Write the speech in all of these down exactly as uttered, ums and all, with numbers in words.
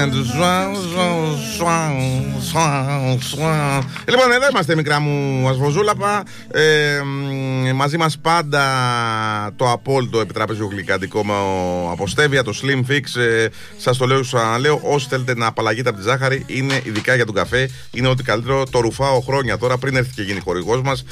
Λοιπόν, εδώ είμαστε, μικρά μου ασβοζούλαπα. Ε, μαζί μας πάντα το απόλυτο επιτραπέζιο γλυκαντικό με αποστέβια, το Slim Fix. Ε, σας το λέω, ξαναλέω, όσοι θέλετε να απαλλαγείτε από τη ζάχαρη, είναι ειδικά για τον καφέ. Είναι ό,τι καλύτερο. Το ρουφάω χρόνια τώρα, πριν έρθει και γίνει χορηγός μας.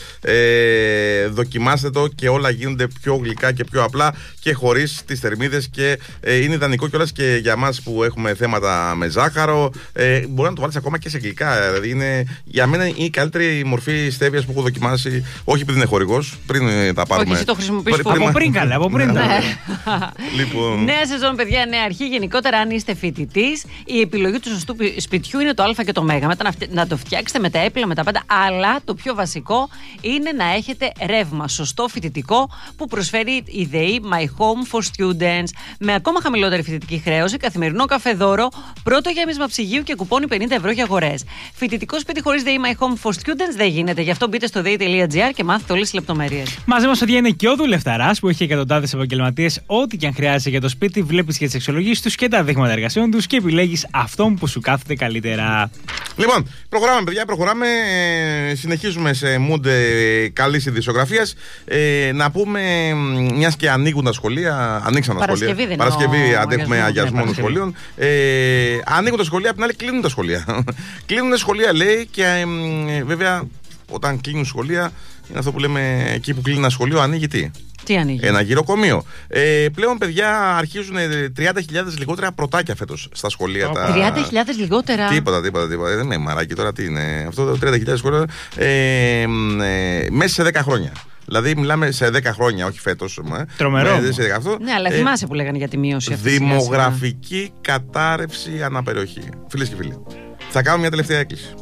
Ε, δοκιμάστε το και όλα γίνονται πιο γλυκά και πιο απλά και χωρίς τις θερμίδες. Και ε, είναι ιδανικό κιόλας και για μας που έχουμε θέματα με ζάχαρο. Ε, μπορεί να το βάλεις ακόμα και σε γλυκά. Δηλαδή είναι, για μένα είναι η καλύτερη μορφή στέβιας που έχω δοκιμάσει. Όχι επειδή είναι χορηγός, πριν ε, τα πάρουμε. Όχι, εσύ το χρησιμοποιείς πριν, από πριν καλά, από πριν. Λοιπόν. Νέα σεζόν, παιδιά, νέα αρχή. Γενικότερα, αν είστε φοιτητής, η επιλογή του σωστού σπιτιού είναι το Α και το Μ. Μετά να το φτιάξετε με τα έπιπλα, με τα πάντα. Αλλά το πιο βασικό είναι να έχετε ρεύμα. Σωστό φοιτητικό που προσφέρει η ΔΕΗ My Home for Students. Με ακόμα χαμηλότερη φοιτητική χρέωση, καθημερινό καφεδόρο, πρώτο γέμισμα ψυγείου και κουπόνι πενήντα ευρώ για αγορές. Φοιτητικό σπίτι χωρίς ΔΕΗ My Home for Students δεν γίνεται. Γι' αυτό μπείτε στο δέη τελεία τζι άρ και μάθετε όλες τις λεπτομέρειες. Μαζί μας είναι και ο δουλευταράς που έχει εκατοντάδες επαγγελματίες. Ό,τι και αν χρειάζεσαι για το σπίτι, βλέπεις και τις αξιολογήσεις τους και τα δείγματα εργασιών τους και επιλέγεις αυτόν που σου κάθεται καλύτερα. Λοιπόν, προχωράμε, παιδιά, προχωράμε. Ε, συνεχίζουμε σε mood ε, καλής ειδησιογραφίας. Ε, να πούμε, μιας και ανοίγουν τα σχολεία. Ανοίξαν τα σχολεία. Δεν Παρασκευή αντέχουμε αγιασμό των σχολείων. Ε, ανοίγουν τα σχολεία, απ' την άλλη κλείνουν τα σχολεία. Κλείνουν τα σχολεία, λέει, και ε, βέβαια όταν κλείνουν σχολεία είναι αυτό που λέμε, εκεί που κλείνει ένα σχολείο ανοίγει τι. Τι ανοίγει? Ένα γυροκομείο. Ε, πλέον, παιδιά, αρχίζουν τριάντα χιλιάδες λιγότερα πρωτάκια φέτος στα σχολεία. Oh. Τα... τριάντα χιλιάδες λιγότερα. Τίποτα, τίποτα, τίποτα. Δεν είναι μαράκι τώρα, τι είναι. Αυτό το τριάντα χιλιάδες λιγότερα. Ε, ε, μέσα σε δέκα χρόνια. Δηλαδή, μιλάμε σε δέκα χρόνια, όχι φέτος. Τρομερό. Ναι, σε αυτό. Ναι, αλλά θυμάσαι ε, που λέγανε για τη μείωση αυτή. Δημογραφική σιγά, κατάρρευση αναπεριοχή. Φίλες και φίλοι, θα κάνω μια τελευταία έκκληση.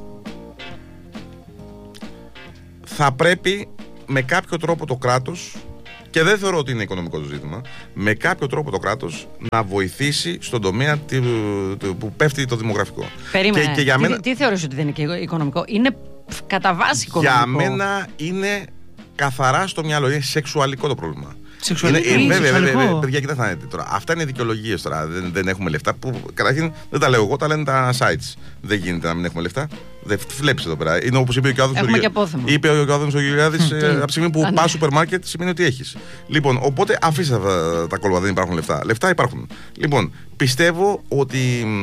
Θα πρέπει με κάποιο τρόπο το κράτος, και δεν θεωρώ ότι είναι οικονομικό το ζήτημα, με κάποιο τρόπο το κράτος να βοηθήσει στον τομέα που πέφτει το δημογραφικό. Περίμενε. Και, και για μένα, τι, τι θεωρείς ότι δεν είναι και οικονομικό? Είναι κατά βάση οικονομικό. Για μένα είναι καθαρά στο μυαλό. Είναι σεξουαλικό το πρόβλημα. Σεξουαλικό. Είναι, είναι, βέβαια, βέβαια, βέβαια, παιδιά, κοιτάξτε να δείτε τώρα. Αυτά είναι δικαιολογίες τώρα. Δεν, δεν έχουμε λεφτά. Που καταρχήν δεν τα λέω εγώ, τα λένε τα sites. Δεν γίνεται να μην έχουμε λεφτά. Δεν βλέπεις εδώ πέρα. Είναι όπως είπε και ο Άδωνος Γεωργιάδης. Είπε ο Άδωνος Γεωργιάδης, από τη στιγμή που πας σούπερ μάρκετ σημαίνει ότι έχεις. Λοιπόν, οπότε αφήστε αυτά τα κόλπα. Δεν υπάρχουν λεφτά. Λεφτά υπάρχουν. Λοιπόν, πιστεύω ότι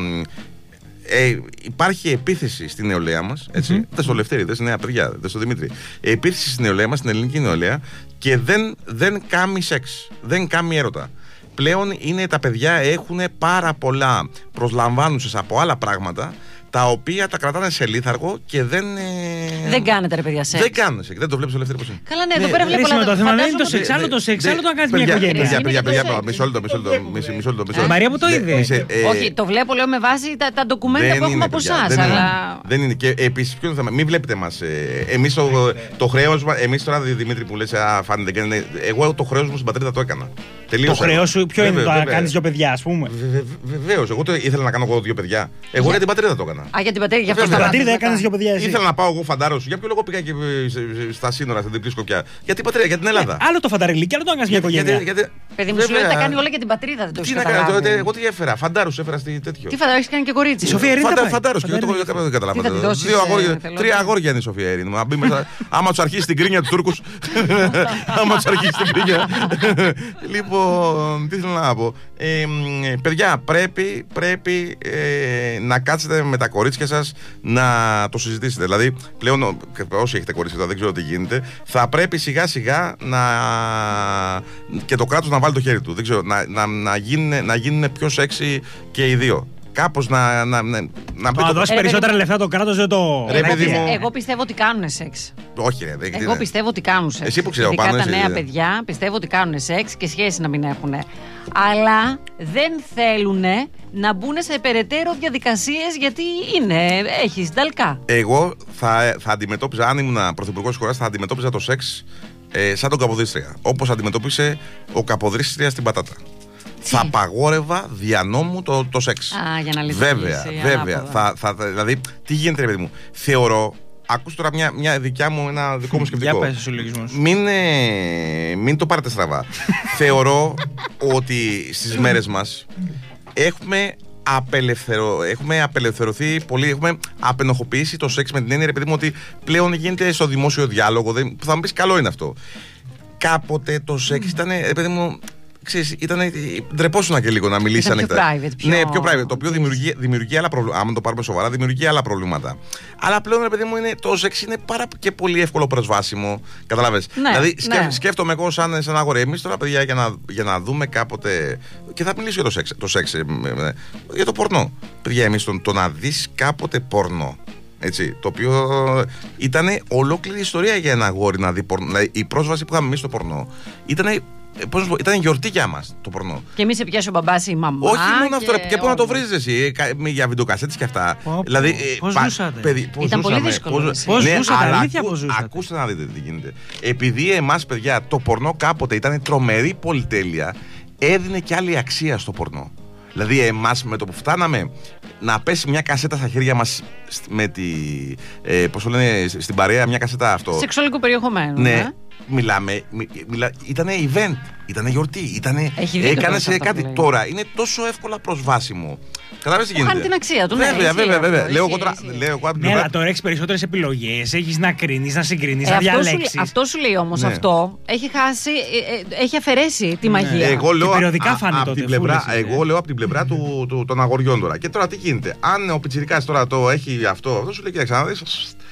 Ε, υπάρχει επίθεση στην νεολαία μας, έτσι. Mm-hmm. Δεν στο Λευτέρη, δεν στη νέα παιδιά, δεν στο Δημήτρη. Επίθεση στην νεολαία μας, στην ελληνική νεολαία, και δεν, δεν κάνει σεξ, δεν κάνει έρωτα. Πλέον είναι, τα παιδιά έχουν πάρα πολλά προσλαμβάνουσες από άλλα πράγματα, τα οποία τα κρατάνε σε λίθαργο και δεν. Ε... Δεν κάνετε, ρε παιδιά, σεξ. Δεν κάνουν σεξ. Δεν το βλέπει στο Ελεύθερο πώς είναι. Καλά, ναι, εδώ πέρα βλέπω πολλά. Το θέμα δεν είναι το σεξ. Άλλο το σεξ, άλλο το να κάνει μια οικογένεια. Παιδιά, παιδιά, παιδιά, μισό λεπτό, μισό λεπτό. Μαρία που το είδε. Όχι, το βλέπω, λέω, με βάση τα ντοκουμέντα που έχουμε από εσά. Δεν είναι. Και επίσης, ποιο είναι το θέμα. Μην βλέπετε μα. Εμεί το χρέο μα. Εμεί τώρα, Δημήτρη, που λε, φάνηκε. Εγώ το χρέο μου στην πατρίδα το έκανα. Το χρέο σου ποιο είναι, το να κάνει δύο παιδιά, α πούμε. Βεβαίω. Εγώ ήθελα να κάνω εγώ δύο παιδιά. Εγώ για την πατρίδα το έκανα. Α, για την πατρίδα, για αυτό. Για την πατρίδα έκανε δύο παιδιά. Ήθελα να πάω εγώ φαντάρο. Για ποιο λόγο πήγα και στα σύνορα, στην διπλή Σκοπιά? Για την πατρίδα, για την Ελλάδα. Άλλο το φανταριλί και άλλο το έκανε μια οικογένεια. Παιδί μου, σου λέει τα κάνει όλα για την πατρίδα. Δεν το τι να κάνω τότε, εγώ τι έφερα. Φαντάρου έφερα τέτοιο. Τι φαντάρου, έχει κάνει και κορίτσι. Η Σοφία Ερήνη. Φαντάρου και εγώ δεν καταλαβαίνω. Τρία αγόρια είναι η Σοφία Ερήνη. Άμα του αρχίσει την κρίνια του Τούρκου. Άμα του αρχίσει την κρίνια. Λοιπόν, τι θέλω να πω. Παιδιά, πρέπει να κάτσετε με τα κορίτσια σας να το συζητήσετε. Δηλαδή, πλέον, όσοι έχετε κορίτσια, δεν ξέρω τι γίνεται, θα πρέπει σιγά σιγά να. Και το κράτος να βάλει το χέρι του. Δεν ξέρω, να, να, να, γίνουν, να γίνουν πιο σεξι και οι δύο. Κάπως να. Να, να, να, να δώσει περισσότερα λεφτά το κράτος, δεν το. Ρε, εγώ, πιστεύω, εγώ πιστεύω ότι κάνουν σεξ. Όχι, ρε. Δεν, εγώ πιστεύω ότι κάνουν σεξ. Εσύ που ξέρω πάνω. Ειδικά τα νέα παιδιά πιστεύω ότι κάνουν σεξ και σχέση να μην έχουν. Αλλά δεν θέλουν να μπουν σε περαιτέρω διαδικασίες, γιατί είναι. Έχει νταλκά. Εγώ θα, θα αντιμετώπιζα, αν ήμουν πρωθυπουργός της χώρας, θα αντιμετώπιζα το σεξ ε, σαν τον Καποδίστρια. Όπως αντιμετώπισε ο Καποδίστρια στην πατάτα. Τι? Θα απαγόρευα δια νόμου το, το σεξ. Α, για να λειτουργήσει. Βέβαια, βέβαια. Θα, θα, δηλαδή, τι γίνεται, ρε παιδί μου. Θεωρώ, ακούς τώρα μια, μια δικιά μου, ένα δικό μου σκεπτικό. Για πες στους λογισμούς. Μην, ε, μην το πάρετε στραβά. Θεωρώ ότι στις μέρες μας έχουμε απελευθερωθεί, έχουμε απελευθερωθεί πολύ, έχουμε απενοχοποιήσει το σεξ με την έννοια, επειδή μου, ότι πλέον γίνεται στο δημόσιο διάλογο. Δεν, θα μου πεις, καλό είναι αυτό. Κάποτε το σεξ mm. ήταν, επειδή μου, ξέρεις, ήταν, ντρεπόσουνα και λίγο να μιλήσει ανοιχτά. Πιο private, πιο... Ναι, πιο private. Το οποίο δημιουργεί, δημιουργεί άλλα προβλήματα. Άμα το πάρουμε σοβαρά, δημιουργεί άλλα προβλήματα. Αλλά πλέον, ρε παιδί μου, είναι, το σεξ είναι πάρα και πολύ εύκολο προσβάσιμο. Καταλάβες. Ναι, δηλαδή, σκέφ, ναι. σκέφτομαι εγώ σαν, σαν αγόρι. Εμείς τώρα, παιδιά, για να, για να δούμε κάποτε. Και θα μιλήσω για το σεξ. Το σεξ για το πορνό. Παιδιά, εμείς το, το να δεις κάποτε πορνό. Έτσι, το οποίο ήταν ολόκληρη ιστορία για ένα αγόρι να δει πορνό. Δηλαδή, η πρόσβαση που είχαμε εμείς στο πορνό ήταν. Πώς πω, ήταν γιορτή για μας το πορνό. Και εμείς σε πιάσει ο μπαμπάς ή η μαμά. Όχι μόνο και... αυτό, ρε, και πού να το βρεις εσύ, για βιντεοκασέτες και αυτά. Πω, δηλαδή, πώς πα, ζούσατε. Παιδί, πώς ήταν ζούσαμε, πολύ δύσκολο. Πώς, πώς ναι, ζούσατε, αλλά αλήθεια ακού, πώς ζούσατε. Ακούστε να δείτε τι γίνεται. Επειδή εμάς, παιδιά, το πορνό κάποτε ήταν τρομερή πολυτέλεια, έδινε και άλλη αξία στο πορνό. Δηλαδή, εμάς με το που φτάναμε να πέσει μια κασέτα στα χέρια μας με τη. Ε, πώς το λένε, στην παρέα, μια κασέτα αυτό. Σεξουαλικό περιεχομένο. Ναι. Ναι. Μιλάμε, μιλά, ήτανε event, ήτανε γιορτή, ήτανε, έκανες κάτι. Τώρα είναι τόσο εύκολα προσβάσιμο. Κατάλαβες τι γίνεται. Χάνει την αξία του. Βέβαια, ναι, βέβαια, βέβαια. Αυτό, Λέω εσύ, εγώ τώρα. εσύ. Λέω εγώ, ναι, αλλά τώρα έχεις περισσότερες επιλογές. Έχεις να κρίνεις, να συγκρίνεις, ε, να αυτό διαλέξεις. Σου, αυτό σου λέει όμως ναι. αυτό. Έχει χάσει, ε, ε, έχει αφαιρέσει τη μαγεία. Εγώ λέω, περιοδικά α, φάνηκε α, τότε, την πλευρά, φούλες, εγώ λέω από την πλευρά του, του, των αγοριών τώρα. Και τώρα τι γίνεται. Αν ο πιτσιρικάς τώρα το έχει αυτό, αυτό σου λέει: κοίταξε, να δεις,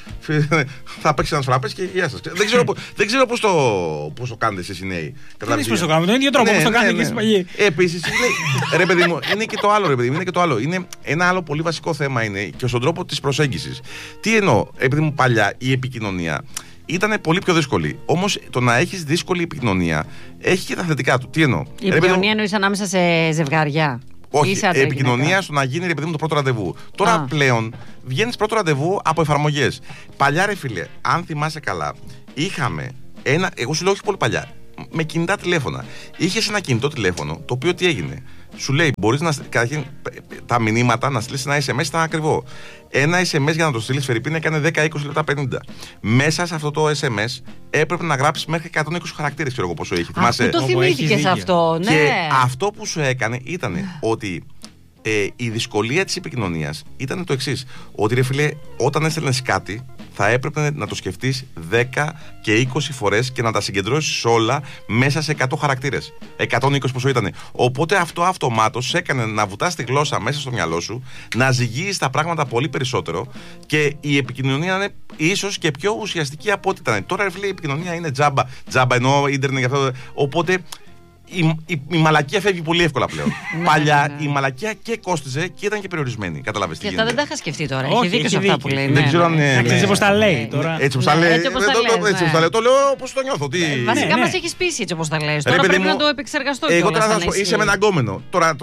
θα παίξει ένα φραπές και γεια σας. Δεν ξέρω, δεν ξέρω πώς, το, πώς το κάνετε εσείς οι νέοι. Δεν πώς το κάνουμε, τον ίδιο τρόπο, ναι, πώς το κάνετε ναι, ναι. και εσείς παλιοί. Επίσης, ρε παιδί μου, είναι και το άλλο, ρε παιδί μου, είναι και το άλλο. Είναι ένα άλλο πολύ βασικό θέμα είναι και στον τρόπο της προσέγγισης. Τι εννοώ, επειδή μου παλιά η επικοινωνία ήταν πολύ πιο δύσκολη. Όμως το να έχεις δύσκολη επικοινωνία έχει και τα θετικά του. Τι εννοώ. Η επικοινωνία εννοείς ανάμεσα σε ζευγάρια. Όχι, επικοινωνία στο να γίνει, ρε παιδί μου, το πρώτο ραντεβού. Τώρα Α. πλέον βγαίνεις πρώτο ραντεβού από εφαρμογές. Παλιά, ρε φίλε, αν θυμάσαι καλά, είχαμε ένα. Εγώ σου λέω όχι πολύ παλιά. Με κινητά τηλέφωνα. Είχες ένα κινητό τηλέφωνο, το οποίο τι έγινε. Σου λέει, μπορείς να. Καταρχήν, τα μηνύματα να στείλεις ένα ες εμ ες ήταν ακριβό. Ένα ες εμ ες για να το στείλεις, Φερρυπίν, έκανε δέκα είκοσι λεπτά πενήντα. Μέσα σε αυτό το ες εμ ες έπρεπε να γράψεις μέχρι εκατόν είκοσι χαρακτήρες, ξέρω εγώ πόσο έχει. Αυτό το θυμήθηκες αυτό, ναι. Και αυτό που σου έκανε ήταν ότι ε, η δυσκολία της επικοινωνίας ήταν το εξής. Ότι, ρε φίλε, όταν έστελνες κάτι, θα έπρεπε να το σκεφτείς δέκα και είκοσι φορές και να τα συγκεντρώσεις όλα μέσα σε εκατό χαρακτήρες. εκατόν είκοσι πόσο ήταν. Οπότε αυτό αυτομάτως έκανε να βουτάς τη γλώσσα μέσα στο μυαλό σου, να ζυγίζεις τα πράγματα πολύ περισσότερο και η επικοινωνία είναι ίσως και πιο ουσιαστική από ό,τι ήταν. Τώρα, ρε φίλε, η επικοινωνία είναι τζάμπα. Τζάμπα εννοώ ίντερνετ και αυτό. Οπότε. Η, η, η μαλακία φεύγει πολύ εύκολα πλέον. Παλιά η μαλακία και κόστιζε και ήταν και περιορισμένη. Καταλαβαίνεις τι και γίνεται. αυτά δεν τα είχα σκεφτεί τώρα. Όχι, έχει δίκιο σε αυτά που λέει. Δεν ξέρω αν. Έτσι όπως τα λέει τώρα. Έτσι όπως τα λέει. Έτσι όπως τα λέει. Το λέω όπως το νιώθω. Βασικά μας έχεις πείσει έτσι όπως τα λες. Τώρα πρέπει να το επεξεργαστώ. Εγώ τώρα θα σου πω, είσαι με έναν γκόμενο. Τώρα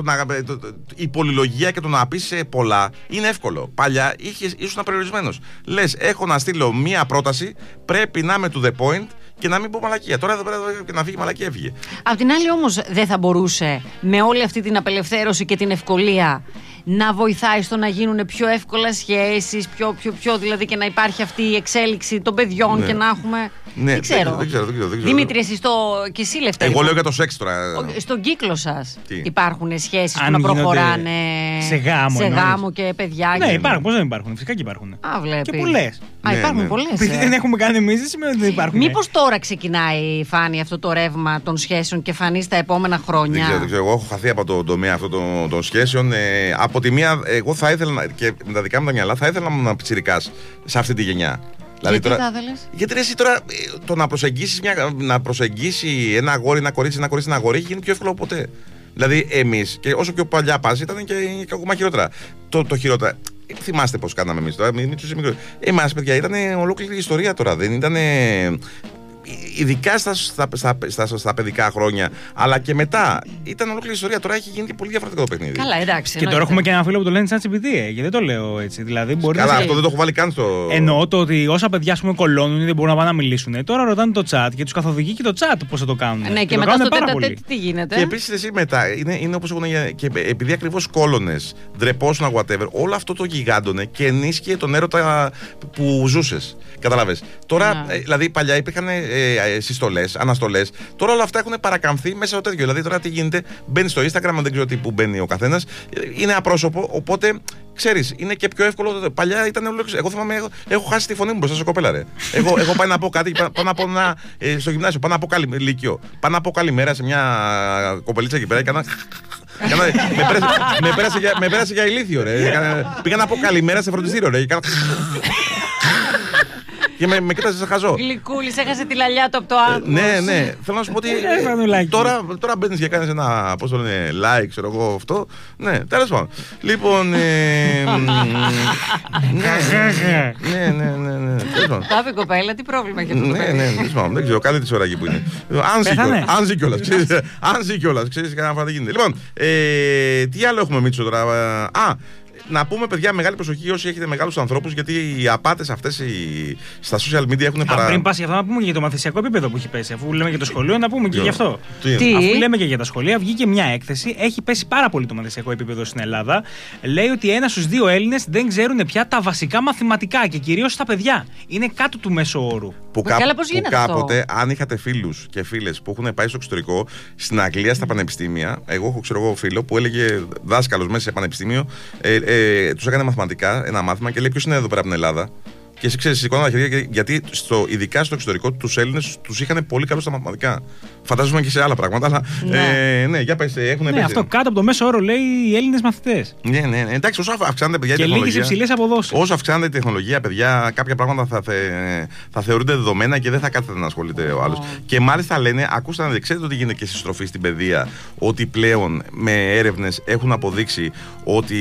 η πολυλογία και το να πεις πολλά είναι εύκολο. Παλιά ήσουν περιορισμένος. Λες, έχω να στείλω μία πρόταση, πρέπει να είμαι to the point. Και να μην πω μαλακία. Τώρα εδώ πέρα και να φύγει μαλακία έφυγε. Απ' την άλλη όμως δεν θα μπορούσε με όλη αυτή την απελευθέρωση και την ευκολία να βοηθάει στο να γίνουν πιο εύκολα σχέσεις, πιο, πιο, πιο δηλαδή και να υπάρχει αυτή η εξέλιξη των παιδιών ναι. και να έχουμε. Ναι, δεν, ξέρω. Δεν, ξέρω, δεν ξέρω. Δεν ξέρω. Δημήτρη, εσύ στο... και εσύ Λευτέρη. Εγώ λέω για το σεξ τώρα. Στον κύκλο σας Τι? υπάρχουν σχέσεις που να προχωράνε σε γάμο, σε γάμο και παιδιά. Ναι, και... υπάρχουν. Πώς δεν υπάρχουν. Φυσικά και υπάρχουν. Α, βλέπεις. Και πολλές. Α, ναι, υπάρχουν ναι. πολλές. Επειδή δεν έχουμε κάνει εμείς, δεν σημαίνει ότι δεν υπάρχουν. Μήπως τώρα ξεκινάει, Φάνη, αυτό το ρεύμα των σχέσεων και φανεί στα επόμενα χρόνια. Δεν ξέρω, δεν ξέρω. Εγώ έχω χαθεί από το τομέα αυτό των, των σχέσεων. Ε, από τη μία, εγώ θα ήθελα και με τα δικά μου τα μυαλά, θα ήθελα να πιτσιρικάς σε αυτή τη γενιά. Δηλαδή, γιατί τώρα, θα ήθελες? Γιατί εσύ τώρα το να προσεγγίσεις μια, να προσεγγίσει ένα αγόρι, ένα κορίτσι, ένα κορίτσι, ένα αγόρι έχει γίνει πιο εύκολο ποτέ. Δηλαδή εμείς, και όσο πιο παλιά πας, ήταν και, και ακόμα χειρότερα. Το, το χειρότερα. Θυμάστε πώς κάναμε εμείς τώρα, μην τους μικρό. Εμάς, παιδιά, ήταν ολόκληρη ιστορία τώρα. Δεν ήταν. Ειδικά στα, στα, στα, στα, στα παιδικά χρόνια, αλλά και μετά ήταν ολόκληρη ιστορία. Τώρα έχει γίνει και πολύ διαφορετικό το παιχνίδι. Καλά, εντάξει. Και τώρα έχουμε και ένα φίλο που το λένε σαν τσιμπιτή, γιατί δεν το λέω έτσι. Δηλαδή, μπορεί Καλά, να... αυτό δεν το έχω βάλει καν στο. Εννοώ το ότι όσα παιδιά πούμε, κολώνουν ή δεν μπορούν να πάνε να μιλήσουν. Τώρα ρωτάνε το chat και του καθοδηγεί και το chat πώς θα το κάνουν. Ναι, και, και μετά στο τέτα τι γίνεται. Και επίσης εσύ μετά είναι, είναι όπως έχουν. Και επειδή ακριβώς κόλωνες, ντρεπόσουνα, whatever, όλο αυτό το γιγάντωνε και ενίσχυε τον έρωτα που ζούσες. Καταλαβες. Τώρα, δηλαδή παλιά υπήρχαν. ε, συστολές, αναστολές. Τώρα όλα αυτά έχουν παρακαμφθεί μέσα στο τέτοιο. Δηλαδή τώρα τι γίνεται, μπαίνει στο Instagram, δεν ξέρω τι που μπαίνει ο καθένας. Είναι απρόσωπο, οπότε. Ξέρεις, είναι και πιο εύκολο. Παλιά ήταν όλο. Εγώ θυμάμαι, έχω, έχω χάσει τη φωνή μου μπροστά σε κοπέλα, ρε. εγώ, εγώ πάει να πω κάτι, πάω να πω ένα, ε, στο γυμνάσιο, πάω να πω καλή, λύκειο. Πάω να πω καλημέρα σε μια κοπελίτσα εκεί πέρα. Έκανα, έκανα, με, πέρασε, με, πέρασε για, με πέρασε για ηλίθιο, ρε. Έκανα, πήγα να πω καλημέρα σε φροντιστήριο, ρε. Έκανα, και με, με κοίταζε χαζό. Γλυκούλης, έχασε τη λαλιά του από το άκρος. Ε, ναι, ναι. Θέλω να σου πω ότι. Ε, τώρα τώρα μπαίνει και κάνει ένα. Πώς το λένε, like, ξέρω εγώ αυτό. Ναι, τέλος πάντων. Λοιπόν. Ε, ναι, ναι, ναι, ναι. Τα είπε η κοπέλα, τι πρόβλημα έχει αυτό. Ναι, ναι, δεν ξέρω, καλή τη ώρα εκεί που είναι. Αν ζει κιόλας. Αν ζει κιόλας, ξέρει κανένα φορά τι γίνεται. Λοιπόν, τι άλλο έχουμε, Μίτσο τώρα. Α, να πούμε, παιδιά, μεγάλη προσοχή όσοι έχετε μεγάλους ανθρώπους, γιατί οι απάτες αυτές οι... στα social media έχουν παρα... Α, πριν πας για αυτό, να πούμε και για το μαθησιακό επίπεδο που έχει πέσει. Αφού λέμε για το σχολείο, να πούμε και γι' αυτό. Τι? Τι? Αφού λέμε και για τα σχολεία, βγήκε μια έκθεση. Έχει πέσει πάρα πολύ το μαθησιακό επίπεδο στην Ελλάδα. Λέει ότι ένα στους δύο Έλληνες δεν ξέρουν πια τα βασικά μαθηματικά και κυρίως τα παιδιά. Είναι κάτω του μέσου όρου. Που, κά... που κάποτε, αν είχατε φίλους και φίλες που έχουν πάει στο εξωτερικό, στην Αγγλία, στα πανεπιστήμια, εγώ έχω ξέρω εγώ φίλο που έλεγε δάσκαλος μέσα σε πανεπιστήμιο. Ε, Ε, τους έκανε μαθηματικά, ένα μάθημα και λέει ποιος είναι εδώ πέρα από την Ελλάδα. Και εσύ ξέρεις, σηκώνω τα χέρια γιατί στο, ειδικά στο εξωτερικό τους Έλληνες τους είχαν πολύ καλούς στα μαθηματικά. Φαντάζομαι και σε άλλα πράγματα, αλλά. Ναι, ε, ναι για πες, έχουν ναι, πέσει. Αυτό κάτω από το μέσο όρο λέει οι Έλληνες μαθητές. Ναι, ναι, ναι. Εντάξει, όσο αυξάνεται, παιδιά, η και τεχνολογία. Και λίγες υψηλές αποδόσεις. Όσο αυξάνεται η τεχνολογία, παιδιά, κάποια πράγματα θα, θε, θα θεωρούνται δεδομένα και δεν θα κάθεται να ασχολείται ο άλλος. Oh. Και μάλιστα λένε, ακούστε να ξέρετε ότι γίνεται και στη στροφή στην παιδεία, ότι πλέον με έρευνες έχουν αποδείξει ότι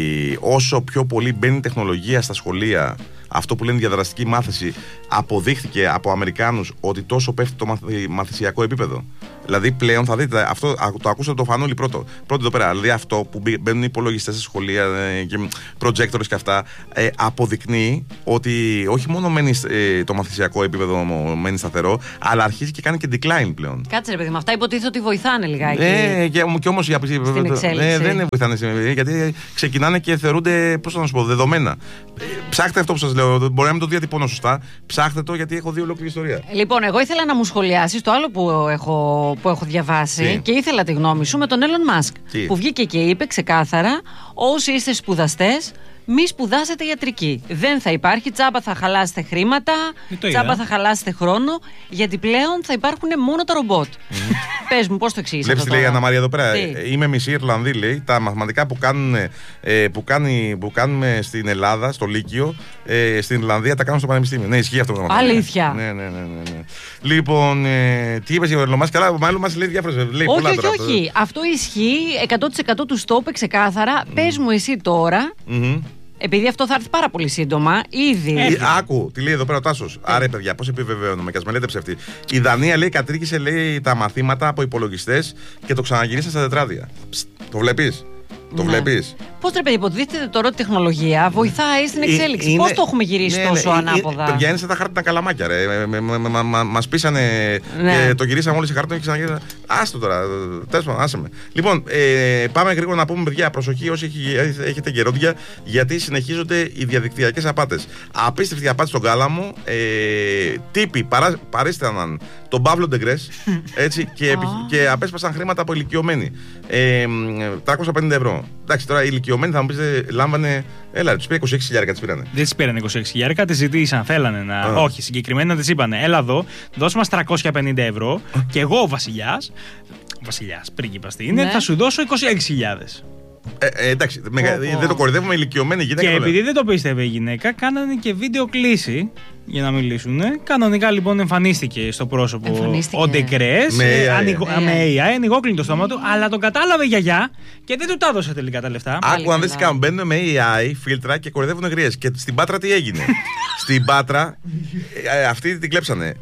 όσο πιο πολύ μπαίνει τεχνολογία στα σχολεία. Αυτό που λένε διαδραστική μάθηση αποδείχθηκε από Αμερικάνους ότι τόσο πέφτει το μαθη, μαθησιακό επίπεδο. Δηλαδή πλέον θα δείτε, αυτό το ακούσατε το φανούλι πρώτο. Πρώτο εδώ πέρα. Δηλαδή αυτό που μπαίνουν οι υπολογιστές στα σχολεία και projectors και αυτά ε, αποδεικνύει ότι όχι μόνο μένει ε, το μαθησιακό επίπεδο μένει σταθερό, αλλά αρχίζει και κάνει και decline πλέον. Κάτσε ρε παιδί, με αυτά υποτίθεται ότι βοηθάνε λιγάκι. Ε, και, και όμως για ε, δεν βοηθάνε, γιατί ξεκινάνε και θεωρούνται, πώς να σου πω, δεδομένα. Ε, ψάχτε αυτό που σας λέω, μπορεί να μην το διατυπώνω σωστά. Ψάχτε το γιατί έχω δει ολόκληρη ιστορία. Λοιπόν, εγώ ήθελα να μου σχολιάσεις το άλλο που έχω. Που έχω διαβάσει Τι? Και ήθελα τη γνώμη σου με τον Elon Musk. Τι? Που βγήκε και είπε ξεκάθαρα: όσοι είστε σπουδαστές, μη σπουδάσετε ιατρική. Δεν θα υπάρχει, τσάμπα θα χαλάσετε χρήματα, τσάμπα θα χαλάσετε χρόνο, γιατί πλέον θα υπάρχουν μόνο τα ρομπότ. Mm. Πες μου, πώς το εξήγησε. Βλέπεις τι λέει η Αννα Μαρία εδώ πέρα. Τι? Είμαι μισή Ιρλανδή, λέει. Τα μαθηματικά που, κάνουν, ε, που, κάνει, που κάνουμε στην Ελλάδα, στο Λύκειο, ε, στην Ιρλανδία τα κάνουν στο Πανεπιστήμιο. Ναι, ισχύει αυτό το πράγμα. Αλήθεια. Ναι, ναι, ναι, ναι, ναι. Λοιπόν, ε, τι είπες για τον Elon Musk, καλά, μάλλον μας λέει διάφορες. Λέει όχι, πολλά όχι, τώρα, όχι. Αυτό. αυτό ισχύει εκατό τοις εκατό του στόπε ξεκάθαρα. Mm. Πες μου εσύ τώρα. Mm-hmm. Επειδή αυτό θα έρθει πάρα πολύ σύντομα, ήδη. Ε, άκου, τι λέει εδώ πέρα ο Τάσος. Άρε, παιδιά, πώς επιβεβαιώνουμε, και ας με λέτε ψευτή. Η Δανία, λέει, κατήργησε, λέει, τα μαθήματα από υπολογιστές και το ξαναγυρίσε στα τετράδια. Ψ, το βλέπεις. Το ναι. βλέπεις. Πώς τρε παιδί, υποτίθεται τώρα ότι η τεχνολογία βοηθάει στην εξέλιξη. Είναι... Πώς το έχουμε γυρίσει ναι, τόσο ναι, ανάποδα. Παιδιά, είναι σαν τα χάρτινα καλαμάκια, ρε. Μας πείσανε ναι. και το γυρίσαμε όλοι σε χάρτινο και ξαναγυρίσαμε. Άστο τώρα. Τέλος πάντων, άσε με. Λοιπόν, ε, πάμε γρήγορα να πούμε, παιδιά, προσοχή όσοι έχετε γερόντια, γιατί συνεχίζονται οι διαδικτυακές απάτες. Απίστευτη απάτη στον κάλαμο. Ε, τύποι παρά, παρίσταναν τον Παύλο Ντεγκρές και, και απέσπασαν χρήματα από ηλικιωμένοι. Ε, τριακόσια πενήντα ευρώ. Εντάξει, τώρα οι ηλικιωμένοι θα μου πείτε, λάμβανε. Έλα, του πήρε είκοσι έξι χιλιάρικα, τι πήρανε. Δεν τι πήραν είκοσι έξι χιλιάρικα, τι ζητήσαν. Θέλανε να. Α. Όχι, συγκεκριμένα τι είπανε. Έλα εδώ, δώσ' μας τριακόσια πενήντα ευρώ και εγώ ο βασιλιάς. Βασιλιάς, πρίγκιπας τι είναι, ναι. θα σου δώσω είκοσι έξι χιλιάδες. Ε, ε, εντάξει, oh, μεγα... oh. δεν το κορυδεύουμε ηλικιωμένη γυναίκα. Και επειδή δεν το πίστευε η γυναίκα, κάνανε και βίντεο κλήση για να μιλήσουν. Κανονικά λοιπόν εμφανίστηκε στο πρόσωπο εμφανίστηκε. ο Ντεγκρές με, ε, ανοιγο... με έι άι, ανοιγόκλεινε το στόμα του, αλλά τον κατάλαβε η γιαγιά και δεν του τα έδωσε τελικά τα λεφτά. Άκου, αν δεν τι κάνουν, μπαίνουν με έι άι φίλτρα και κορυδεύουν γριές. Και στην Πάτρα τι έγινε. Στην Πάτρα, ε, αυτή την κλέψανε.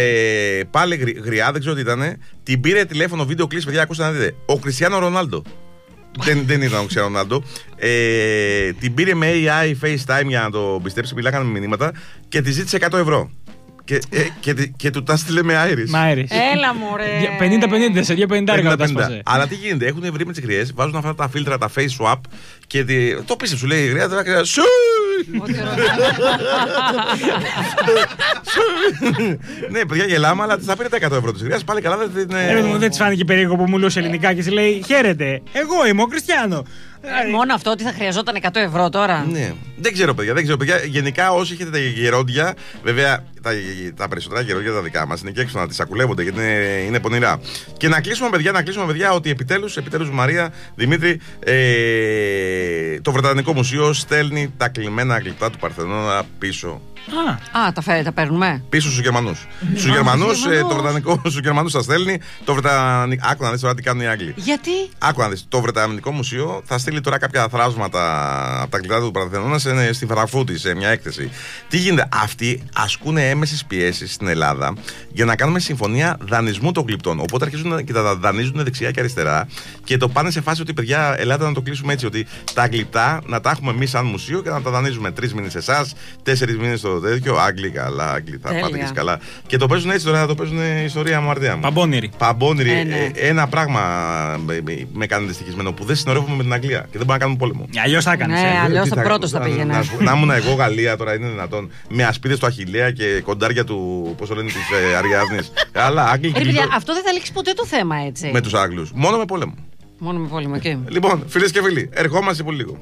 ε, πάλι γριά, δεν ξέρω τι ήταν. Την πήρε τηλέφωνο βίντεο κλήση, παιδιά, ακούστε να δείτε. Ο Κριστιάνο Ρονάλντο. δεν, δεν ήταν ο Κριστιάνο Ρονάλντο. Ε, την πήρε με έι άι FaceTime για να το πιστέψει, μιλάγανε με μηνύματα και τη ζήτησε εκατό ευρώ. Και, ε, και, και, και του τα στείλε με Άιρις. Έλα μωρέ. πενήντα πενήντα σε δύο πενήντα. Αλλά τι γίνεται, έχουν βρει με τις γριές, βάζουν αυτά τα φίλτρα, τα face swap και τη, το πίστευε, σου λέει η γριά, σου Ναι, παιδιά, γελάμε, αλλά θα πήρε τα εκατό ευρώ του. Χρειάζεται πάλι καλά. Δεν τη φάνηκε περίεργο που μου λούσε ελληνικά και σε λέει χαίρετε. Εγώ είμαι ο Κριστιανό. Ε, μόνο αυτό ότι θα χρειαζόταν εκατό ευρώ τώρα. Ναι. Δεν ξέρω, παιδιά. Δεν ξέρω, παιδιά. Γενικά, όσοι έχετε τα γερόντια, βέβαια τα, τα περισσότερα γερόντια τα δικά μας είναι και έξω να τις σακουλεύονται γιατί είναι, είναι πονηρά. Και να κλείσουμε, παιδιά, να κλείσουμε, παιδιά, ότι επιτέλους, επιτέλους Μαρία, Δημήτρη, ε, το Βρετανικό Μουσείο στέλνει τα κλειμμένα γλυπτά του Παρθενώνα πίσω. Α, Α τα, φέρε, τα παίρνουμε. Πίσω στους Γερμανούς. Στους Γερμανούς, ε, το Βρετανικό στους Γερμανούς τα στέλνει. Το Βρετανικό. Άκου να δεις τώρα τι κάνουν οι Άγγλοι. Γιατί? Άκου να δεις. Το Βρετανικό Μουσείο θα στείλει τώρα κάποια θράσματα από τα γλυπτά του Παρθενώνα στη Φραγκφούρτη, σε μια έκθεση. Τι γίνεται? Αυτοί ασκούν έμεσες πιέσεις στην Ελλάδα για να κάνουμε συμφωνία δανεισμού των γλυπτών. Οπότε αρχίζουν και τα δανείζουν δεξιά και αριστερά και το πάνε σε φάση ότι, παιδιά, ελάτε να το κλείσουμε έτσι. Ότι τα γλυπτά να τα έχουμε εμείς σαν μουσείο και να τα δανείζουμε τρεις μήνες σε εσάς, τέσσερις μήνες στο τέτοιο. Άγγλοι καλά, Άγγλοι θα πάτε και καλά. Και το παίζουν έτσι τώρα, το παίζουν ιστορία μου, αρτία μου. Παμπώνηροι. Παμπώνηροι. Ε, ναι. Ένα πράγμα με κάνει δυστυχισμένο που δεν συνορεύουμε με την Αγγλία και δεν μπορούμε να κάνουμε πόλεμο. Αλλιώς θα έκανε. Ναι, αλλιώς το πρώτο θα πήγαινε. Να, να, να ήμουν εγώ Γαλλία τώρα, είναι δυνατόν. Με ασπίδες του Αχιλλέα και κοντάρια του, πώς το λένε, της ε, Αριάδνης. Αλλά Άγγλοι. Ε, παιδιά, αυτό δεν θα λήξει ποτέ το θέμα έτσι. Με τους Άγγλους. Μόνο με πόλεμο. Μόνο με πόλεμο, okay. Λοιπόν, φίλες και φίλοι, ερχόμαστε πολύ λίγο.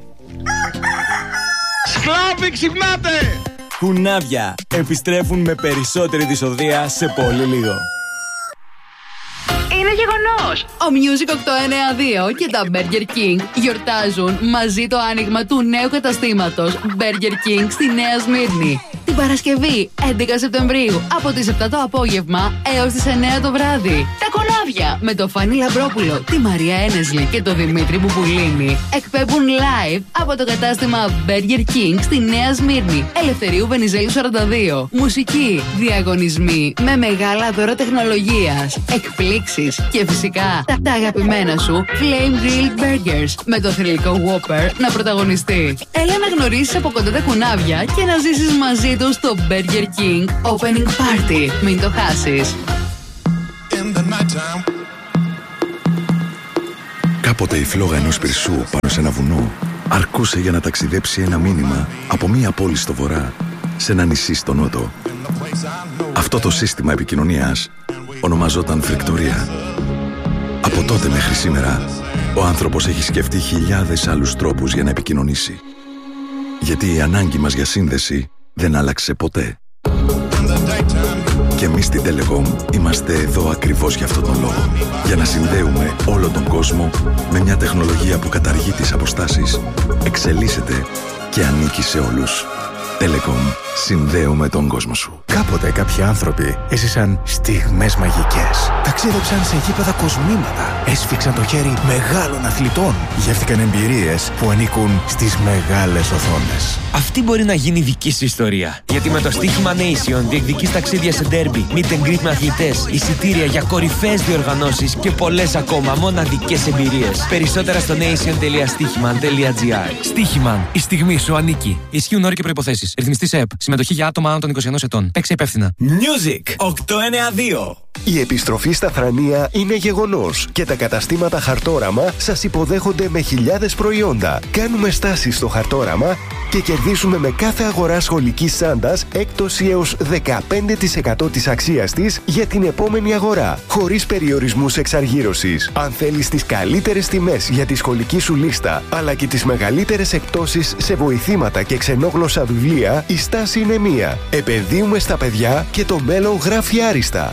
Σκλάβοι, ξυπνάτε! Κουνάβια επιστρέφουν με περισσότερη δυσοδεία σε πολύ λίγο. Είναι γεγονός! Ο Music οκτακόσια ενενήντα δύο και τα Burger King γιορτάζουν μαζί το άνοιγμα του νέου καταστήματος Burger King στη Νέα Σμύρνη. Την Παρασκευή έντεκα Σεπτεμβρίου από τις επτά το απόγευμα έως τις εννέα το βράδυ. Τα Κολάβια με το Φάνη Λαμπρόπουλο, τη Μαρία Ένεσλη και το Δημήτρη Μπουπουλίνη εκπέμπουν live από το κατάστημα Burger King στη Νέα Σμύρνη, Ελευθερίου Βενιζέλου σαράντα δύο. Μουσική, διαγωνισμοί με μεγάλα δώρα τεχνολογίας, εκπλήξεις και φυσικά τα, τα αγαπημένα σου Flame Grilled Burgers με το θρυλικό Whopper να πρωταγωνιστεί. Έλα να γνωρίσεις από κοντά τα κουνάβια και να ζήσεις μαζί του στο Burger King Opening Party. Μην το χάσεις. Κάποτε η φλόγα ενός πυρσού πάνω σε ένα βουνό αρκούσε για να ταξιδέψει ένα μήνυμα από μία πόλη στο βορρά σε ένα νησί στο νότο. Αυτό το σύστημα επικοινωνίας ονομαζόταν φρικτορία. Από τότε μέχρι σήμερα, ο άνθρωπος έχει σκεφτεί χιλιάδες άλλους τρόπους για να επικοινωνήσει. Γιατί η ανάγκη μας για σύνδεση δεν άλλαξε ποτέ. Και εμείς στην Telecom είμαστε εδώ ακριβώς για αυτόν τον λόγο. Για να συνδέουμε όλο τον κόσμο με μια τεχνολογία που καταργεί τις αποστάσεις, εξελίσσεται και ανήκει σε όλους. Telecom. Συνδέουμε τον κόσμο σου. Κάποτε κάποιοι άνθρωποι έζησαν στιγμές μαγικές. Ταξίδεψαν σε γήπεδα κοσμήματα. Έσφιξαν το χέρι μεγάλων αθλητών. Γεύτηκαν εμπειρίες που ανήκουν στις μεγάλες οθόνες. Αυτή μπορεί να γίνει δική σου ιστορία. Γιατί με το στοίχημα Nation διεκδικείς ταξίδια σε ντέρμπι, meet and greet με αθλητές, εισιτήρια για κορυφαίες διοργανώσεις και πολλές ακόμα μοναδικές εμπειρίες. Περισσότερα στο nation τελεία στοίχημαν τελεία gr. Στοίχημαν. Η στιγμή σου ανήκει. Ισχύουν όροι και προϋποθέσεις. Ρυθμιστής ΕΕΠ. Συμμετοχή για άτομα άνω των είκοσι ενός ετών. Παίξε υπεύθυνα. Music οκτακόσια ενενήντα δύο. Η επιστροφή στα Θρανία είναι γεγονός και τα καταστήματα Χαρτόραμα σας υποδέχονται με χιλιάδες προϊόντα. Κάνουμε στάσεις στο Χαρτόραμα και κερδίζουμε με κάθε αγορά σχολικής σάντας έκπτωση έως δεκαπέντε τοις εκατό της αξίας της για την επόμενη αγορά, χωρίς περιορισμούς εξαργύρωσης. Αν θέλεις τις καλύτερες τιμές για τη σχολική σου λίστα, αλλά και τις μεγαλύτερες εκπτώσεις σε βοηθήματα και ξενόγλωσσα βιβλία, η στάση είναι μία. Επενδύουμε στα παιδιά και το μέλλον γράφει άριστα.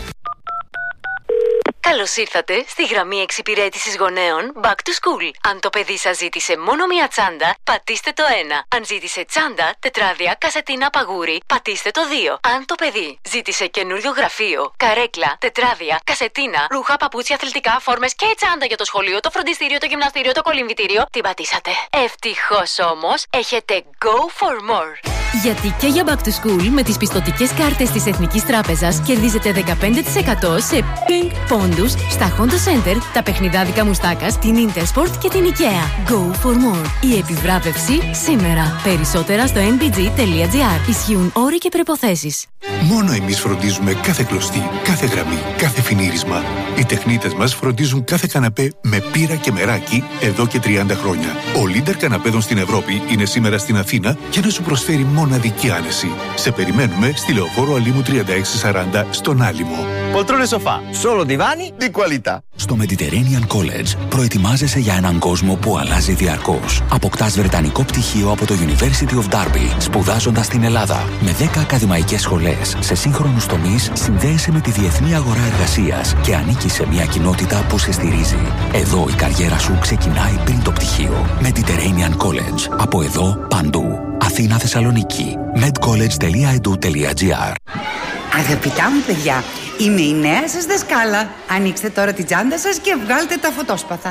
Καλώς ήρθατε στη γραμμή εξυπηρέτησης γονέων Back to School. Αν το παιδί σας ζήτησε μόνο μία τσάντα, πατήστε το ένα. Αν ζήτησε τσάντα, τετράδια, κασετίνα, παγούρι, πατήστε το δύο. Αν το παιδί ζήτησε καινούριο γραφείο, καρέκλα, τετράδια, κασετίνα, ρούχα, παπούτσια, αθλητικά, φόρμες και τσάντα για το σχολείο, το φροντιστήριο, το γυμναστήριο, το κολυμβητήριο, την πατήσατε. Ευτυχώς όμως, έχετε Go for More. Γιατί και για Back to School με τις πιστωτικές κάρτες της Εθνικής Τράπεζας κερδίζετε δεκαπέντε τοις εκατό σε Pink πόντους στα Honda Center, τα παιχνιδάδικα Μουστάκας, την Intersport και την IKEA. Go for more. Η επιβράβευση σήμερα. Περισσότερα στο εν μπι τζι τελεία τζι άρ. Ισχύουν όροι και προϋποθέσεις. Μόνο εμείς φροντίζουμε κάθε κλωστή, κάθε γραμμή, κάθε φινίρισμα. Οι τεχνίτες μας φροντίζουν κάθε καναπέ με πύρα και μεράκι εδώ και τριάντα χρόνια. Ο Leader καναπέδων στην Ευρώπη είναι σήμερα στην Αθήνα για να σου προσφέρει μοναδική άνεση. Σε περιμένουμε στη Λεωφόρο Αλήμου τριάντα έξι σαράντα στον Άλυμο. Poltrone sofà, solo divani di qualità. Στο Mediterranean College προετοιμάζεσαι για έναν κόσμο που αλλάζει διαρκώς. Αποκτάς βρετανικό πτυχίο από το University of Derby, σπουδάζοντας στην Ελλάδα. Με δέκα ακαδημαϊκές σχολές σε σύγχρονους τομείς, συνδέεσαι με τη διεθνή αγορά εργασίας και ανήκεις σε μια κοινότητα που σε στηρίζει. Εδώ η καριέρα σου ξεκινάει πριν το πτυχίο. Mediterranean College. Από εδώ παντού. Αθήνα, Θεσσαλονίκη. medcollege τελεία e d u τελεία g r. Αγαπητά μου παιδιά, είμαι η νέα σας δασκάλα. Ανοίξτε τώρα την τσάντα σας και βγάλτε τα φωτόσπαθα.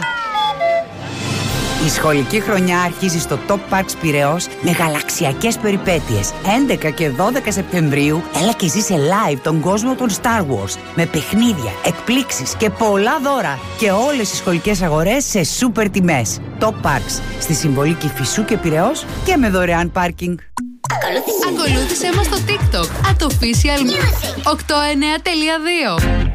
Η σχολική χρονιά αρχίζει στο Top Parks Πειραιώς με γαλαξιακές περιπέτειες. έντεκα και δώδεκα Σεπτεμβρίου έλα και ζήσε live τον κόσμο των Star Wars με παιχνίδια, εκπλήξεις και πολλά δώρα. Και όλες οι σχολικές αγορές σε σούπερ τιμές. Top Parks στη Συμβολή Κηφισού και Πειραιώς και με δωρεάν πάρκινγκ. Ακολούθησέ μας στο TikTok at official οκτώ εννέα τελεία δύο.